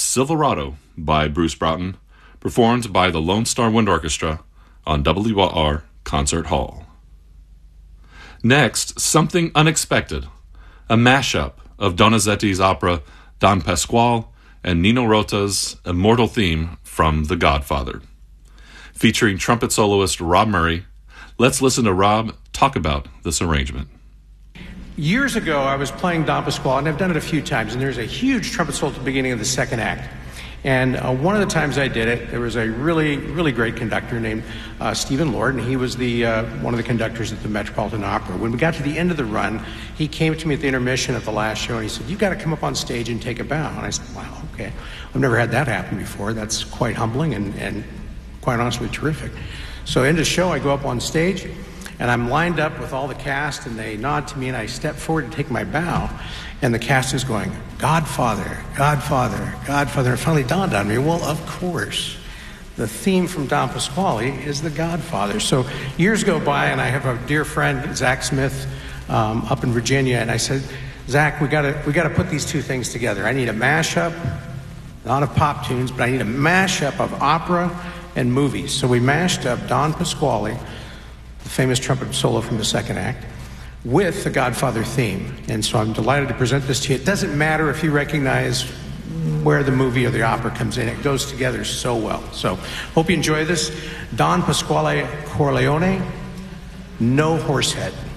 Silverado by Bruce Broughton, performed by the Lone Star Wind Orchestra on WR Concert Hall. Next, Something Unexpected, a mashup of Donizetti's opera Don Pasquale and Nino Rota's immortal theme from The Godfather. Featuring trumpet soloist Rob Murray, let's listen to Rob talk about this arrangement. Years ago, I was playing Don Pasquale, and I've done it a few times, and there's a huge trumpet solo at the beginning of the second act. And one of the times I did it, there was a really, really great conductor named Stephen Lord, and he was one of the conductors at the Metropolitan Opera. When we got to the end of the run, he came to me at the intermission of the last show, and he said, "You've got to come up on stage and take a bow." And I said, "Wow, okay. I've never had that happen before. That's quite humbling and quite honestly terrific." So end of show, I go up on stage, and I'm lined up with all the cast, and they nod to me, and I step forward to take my bow, and the cast is going, "Godfather, Godfather, Godfather." And it finally dawned on me, well, of course, the theme from Don Pasquale is The Godfather. So years go by, and I have a dear friend, Zach Smith, up in Virginia, and I said, "Zach, we gotta put these two things together. I need a mashup, not of pop tunes, but I need a mashup of opera and movies." So we mashed up Don Pasquale, the famous trumpet solo from the second act, with the Godfather theme. And so I'm delighted to present this to you. It doesn't matter if you recognize where the movie or the opera comes in. It goes together so well. So hope you enjoy this. Don Pasquale Corleone, No Horsehead.